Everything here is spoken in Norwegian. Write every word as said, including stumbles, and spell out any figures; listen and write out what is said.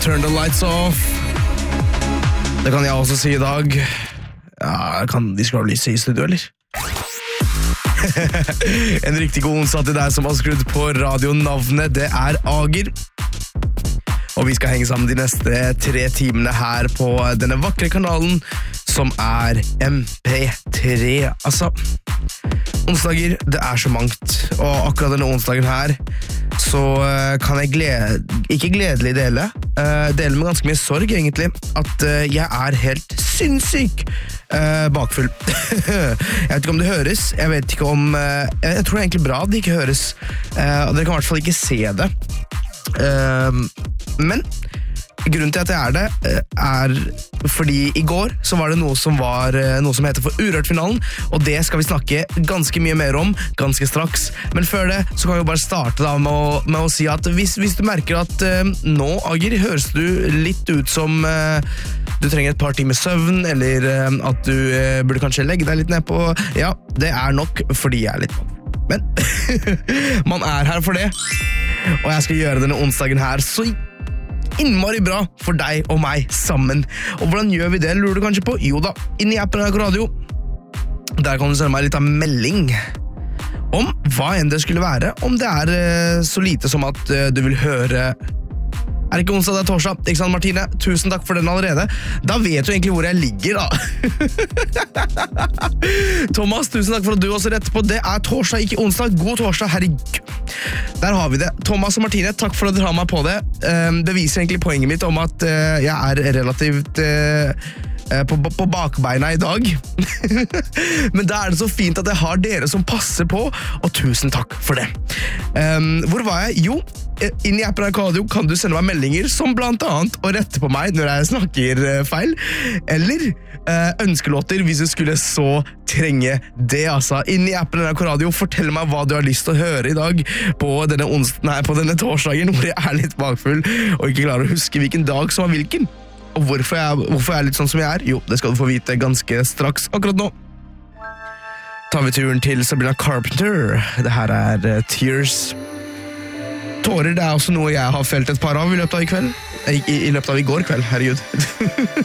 Turn the lights off. Det kan jeg også si i dag. Ja, kan de skal ha lyst i studio, eller? En riktig god onsdag til deg som har skrudd på radionavnet. Det er Ager. Og vi skal henge sammen de neste tre timene her på denne vakre kanalen som er M P tre. Altså, onsdager, det er så mangt. Og akkurat denne onsdagen her så uh, kan jeg glede, ikke gledelig dele, uh, dele med ganske mye sorg egentlig, at uh, jeg er helt sinnssyk uh, bakfull. Jeg vet ikke om det høres, jeg vet ikke om, uh, jeg tror det er egentlig bra at det ikke høres, uh, og dere kan i hvert fall ikke se det. Uh, men grunnen til at jeg er det er fordi i går så var det noe som var noe som heter for Urørt-finalen, og det skal vi snakke ganske mye mer om ganske straks. Men før det så kan vi bare starte da med å, med å si at hvis, hvis du merker at uh, nå, Ager, høres du litt ut som uh, du trenger et par timer søvn, eller uh, at du uh, burde kanskje legge deg litt ned på, ja, det er nok fordi jeg er litt på. Men man er her for det, og jeg skal gjøre denne onsdagen her så innmari bra for deg og meg sammen. Og hvordan gjør vi det, lurer du kanskje på? Jo da, inn i appen N R K Radio. Der kan du sende meg litt av melding om hva enn det skulle være, om det er uh, så lite som at uh, du vil høre. Er det ikke onsdag, det er torsdag, ikke sant, Martine? Tusen takk for den allerede. Da vet du egentlig hvor jeg ligger, da. Thomas, tusen takk for at du også retter på. Det er torsdag, ikke onsdag. God torsdag, herregud. Der har vi det. Thomas og Martine, takk for at dere har meg på det. Det viser egentlig poenget mitt om at jeg er relativt på, på bakbeina i dag. Men da er det så fint at jeg har dere som passer på, og tusen takk for det. Hvor var jeg? Jo, inn i appen N R K Radio kan du sende meg meldinger som blant annet å rette på meg når jeg snakker feil, eller ønskelåter hvis du skulle så trenge det, altså. Inn i appen N R K Radio, fortell meg hva du har lyst til å høre i dag på denne, ons- nei, på denne torsdagen hvor jeg er litt bakfull og ikke klarer å huske hvilken dag som var hvilken. Og hvorfor jeg, hvorfor jeg er litt sånn som jeg er? Jo, det skal du få vite ganske straks. Akkurat nå tar vi turen til Sabrina Carpenter. Det her er uh, Tears. Tårer, det er også noe jeg har felt et par av i løpet av i kveld. I, i, i løpet av i går kveld, herregud.